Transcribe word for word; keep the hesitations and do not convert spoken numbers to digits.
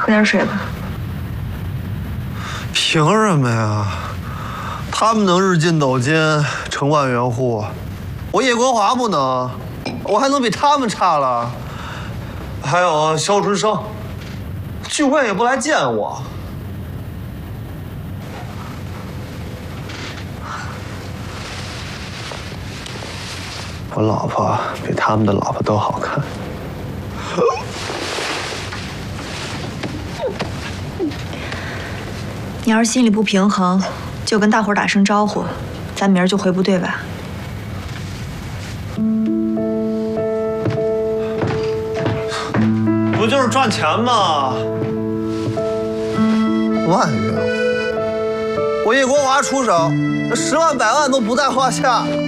快点睡吧。 凭什么呀？他们能日进斗金，成万元户，我叶国华不能，我还能比他们差了？还有肖春生，聚会也不来见我。我老婆比他们的老婆都好看。 你要是心里不平衡，就跟大伙儿打声招呼，咱明儿就回部队吧。 不就是赚钱吗？万元户，我叶国华出手，那十万百万都不在话下。